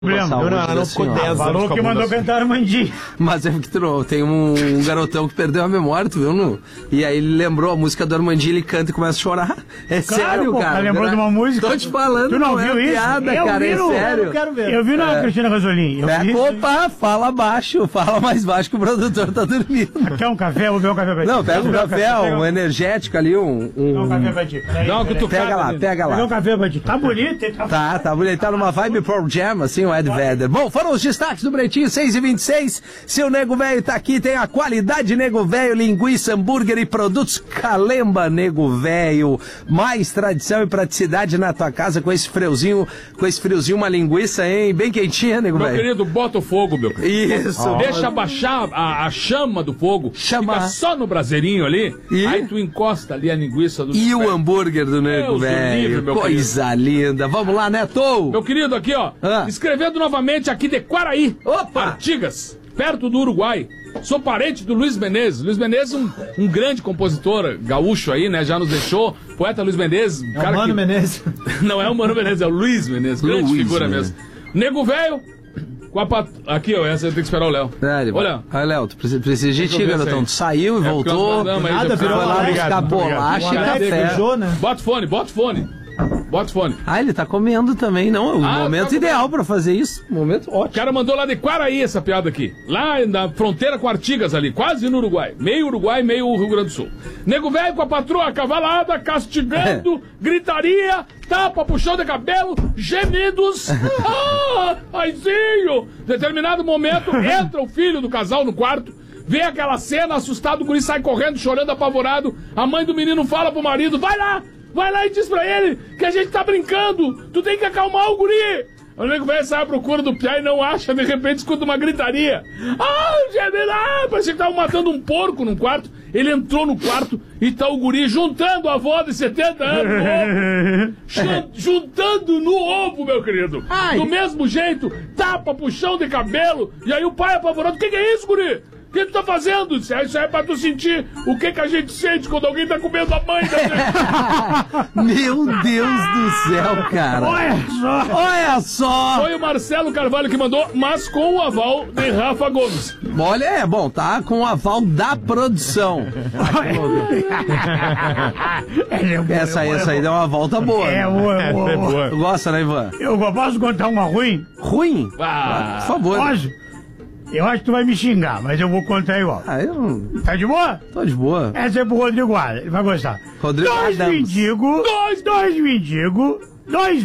Não ficou 10 anos. Falou que mandou cantar Armandinho. Mas é porque tem um garotão que perdeu a memória, tu viu? E aí ele lembrou a música do Armandinho, ele canta e começa a chorar. É sério, cara. Lembrou de uma música? Tô te falando, tu não viu isso? Piada, cara, é sério. Eu quero ver. Eu vi na Cristina Rosolim. Opa, fala baixo, fala mais baixo que o produtor tá dormindo. Quer um café? Vou ver um café pra ti. Não, pega um café, um energético ali, um café pra ti. Pega lá. Pega um café pra ti. Tá bonito, hein? Tá bonito. Tá numa vibe Pearl Jam, assim, o Ed Vedder. Bom, foram os destaques do Pretinho, 6h26. Seu Nego Velho tá aqui, tem a qualidade Nego Velho, linguiça, hambúrguer e produtos Calemba Nego Velho. Mais tradição e praticidade na tua casa com esse friozinho, uma linguiça, hein? Bem quentinha, Nego Velho. Meu querido, bota o fogo, meu querido. Isso. Deixa baixar a chama do fogo. Fica só no braseirinho ali. Aí tu encosta ali a linguiça do... E o hambúrguer do Nego Velho. Coisa linda. Vamos lá, Neto. Meu querido, aqui, ó. Escrevendo novamente aqui de Quaraí. Opa! Artigas, perto do Uruguai. Sou parente do Luiz Menezes. Luiz Menezes, um grande compositor gaúcho aí, né? Já nos deixou. Poeta Luiz Menezes. É o Mano Menezes. Não é o Mano Menezes, é o Luiz Menezes. Grande figura mesmo. Nego Velho. Aqui, ó, essa tem que esperar o Léo. Olha. Léo, tu precisa de ti, garotão. Tu saiu e voltou. Nada, virou lá buscar bolacha e café. Bota fone. Ele tá comendo também, não? O momento ideal pra fazer isso. Momento ótimo. O cara mandou lá de Quaraí essa piada aqui. Lá na fronteira com Artigas ali, quase no Uruguai. Meio Uruguai, meio Rio Grande do Sul. Nego velho com a patroa acavalada, castigando, gritaria, tapa, puxão de cabelo, gemidos. Aizinho! Determinado momento, entra o filho do casal no quarto, vê aquela cena, assustado, o guri sai correndo, chorando, apavorado. A mãe do menino fala pro marido, vai lá e diz pra ele que a gente tá brincando, tu tem que acalmar o guri. O nego velho sai à procura do piá e não acha, de repente escuta uma gritaria. Parecia que tava matando um porco num quarto. Ele entrou no quarto e tá o guri juntando a avó de 70 anos juntando no ovo, meu querido. Do mesmo jeito, tapa, puxão de cabelo. E aí o pai apavorado, o que é isso, guri? O que tu tá fazendo? Isso é pra tu sentir o que a gente sente quando alguém tá comendo a mãe da gente. Meu Deus do céu, cara. Olha só. Foi o Marcelo Carvalho que mandou, mas com o aval de Rafa Gomes. Olha, tá com o aval da produção. Essa aí deu uma volta boa. Boa. Tu gosta, né, Ivan? Eu posso contar uma ruim? Ruim? Por favor. Posso? Eu acho que tu vai me xingar, mas eu vou contar igual. Tá de boa? Tô de boa. Essa é pro Rodrigo Adams, ele vai gostar. Dois mendigos, dois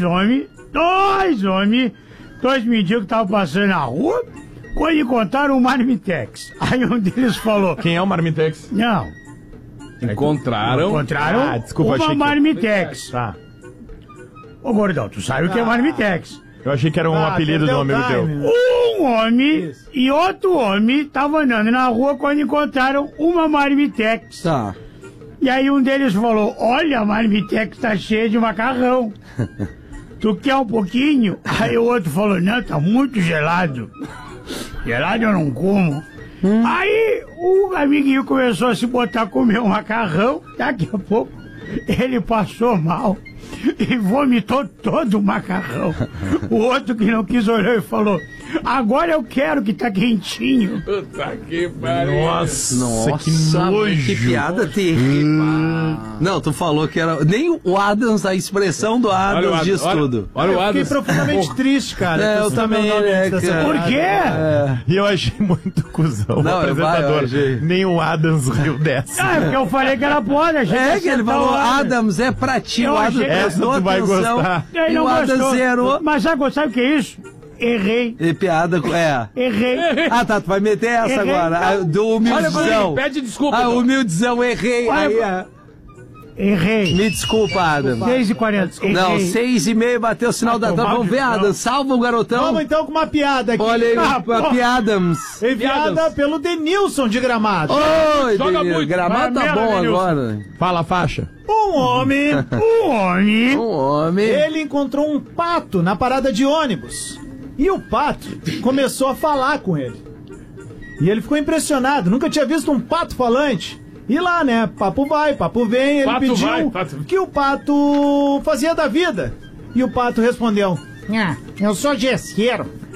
mendigos estavam passando na rua quando encontraram um marmitex. Aí um deles falou... Quem é o marmitex? Não. Encontraram uma marmitex. Tá. Ô, gordão, tu sabe o que é marmitex. Eu achei que era um apelido do amigo teu. Um homem e outro homem estavam andando na rua quando encontraram uma marmitex. Tá. E aí um deles falou, olha, a marmitex tá cheia de macarrão. Tu quer um pouquinho? Aí o outro falou, não, tá muito gelado. Gelado eu não como. Aí o amiguinho começou a se botar a comer um macarrão. Daqui a pouco ele passou mal e vomitou todo o macarrão. O outro que não quis olhar e falou, agora eu quero que tá quentinho. Puta que pariu. Nossa, que nojo. Que piada terrível. Não, tu falou que era... Nem o Adams, a expressão do Adams diz tudo. Olha o Adams. Fiquei profundamente triste, cara. Eu também, né, cara. Por quê? E eu achei muito cuzão o apresentador. Nem o Adams riu dessa. Porque eu falei que era boa, gente. Que ele falou, Adams, é pra ti. O Adams prestou atenção. E o Adams zerou. Mas sabe o que é isso? Errei. E piada, Errei. Tu vai meter essa agora. Do humildizão. Pede desculpa. Humildizão, errei. Errei. Me desculpa, Adam. 6h40. Não, 6h30 bateu o sinal da tarde. Vamos ver, Adam. Salva o garotão. Vamos então com uma piada aqui. Olha aí, a Piadams. Enviada pelo Denilson de Gramado. Oi, Joga Denilson. muito. Gramado tá bom agora. Fala, faixa. Um homem. Ele encontrou um pato na parada de ônibus. E o pato começou a falar com ele. E ele ficou impressionado. Nunca tinha visto um pato falante. E lá, né? Papo vai, papo vem. Ele pediu que o pato fazia da vida. E o pato respondeu: Eu sou gesseiro.